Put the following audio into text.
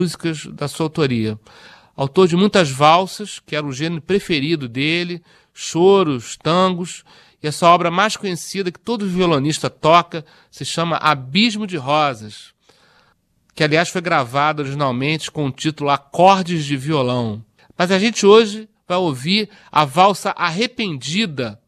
músicas da sua autoria. Autor de muitas valsas, que era o gênero preferido dele, choros, tangos, e a sua obra mais conhecida, que todo violonista toca, se chama Abismo de Rosas, que aliás foi gravada originalmente com o título Acordes de Violão. Mas a gente hoje vai ouvir a valsa Arrependida,